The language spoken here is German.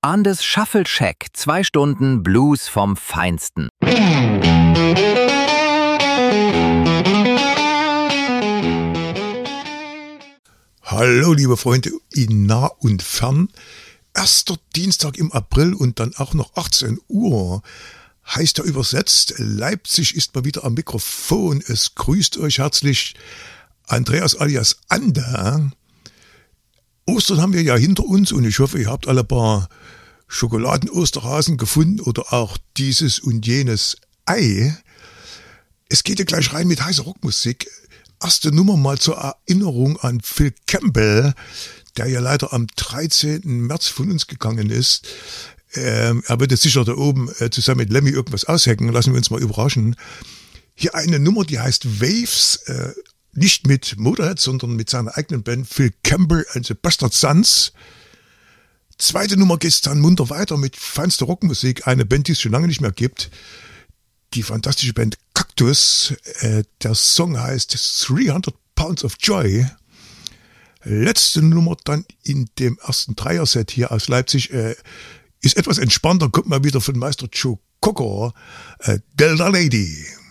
Andes Shuffle Shack, 2 Stunden Blues vom Feinsten. Hallo liebe Freunde in nah und fern. Erster Dienstag im April und dann auch noch 18 Uhr. Heißt ja übersetzt, Leipzig ist mal wieder am Mikrofon. Es grüßt euch herzlich Andreas alias Ande. Ostern haben wir ja hinter uns und ich hoffe, ihr habt alle ein paar Schokoladen-Osterhasen gefunden oder auch dieses und jenes Ei. Es geht ja gleich rein mit heißer Rockmusik. Erste Nummer mal zur Erinnerung an Phil Campbell, der ja leider am 13. März von uns gegangen ist. Er wird jetzt sicher da oben zusammen mit Lemmy irgendwas aushacken. Lassen wir uns mal überraschen. Hier eine Nummer, die heißt Waves, nicht mit Motorhead, sondern mit seiner eigenen Band Phil Campbell and the Bastard Sons. Zweite Nummer geht es dann munter weiter mit feinster Rockmusik, eine Band, die es schon lange nicht mehr gibt. Die fantastische Band Cactus. Der Song heißt 300 Pounds of Joy. Letzte Nummer dann in dem ersten Dreier-Set hier aus Leipzig ist etwas entspannter, kommt mal wieder von Meister Joe Cocker, Delta Lady.